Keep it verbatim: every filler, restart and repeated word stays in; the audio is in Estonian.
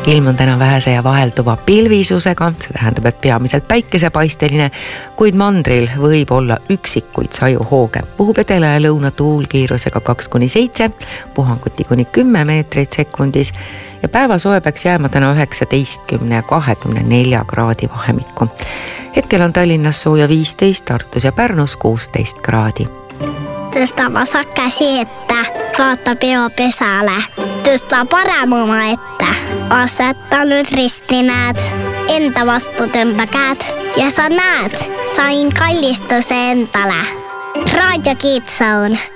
Ilm on täna vähese ja vahelduva pilvisusega, see tähendab, et peamiselt päikesepaisteline, kuid mandril võib olla üksikuid sajuhooge. Puhub edela ja lõuna tuul kiirusega kaks kuni seitse, puhanguti kuni kümme meetrit sekundis ja päeva soe peaks jääma täna üheksateistkümne ja kahekümne nelja kraadi vahemikku. Hetkel on Tallinnas sooja viisteist, Tartus ja Pärnus kuusteist kraadi. Tõsta vasak käsi ette, vaata peo pesale. Tõsta parem oma ette. Aseta nüüd risti näed. Enda vastu tõmba käed. Ja sa näed, sain kallistuse endale. Raadio Kids Zone.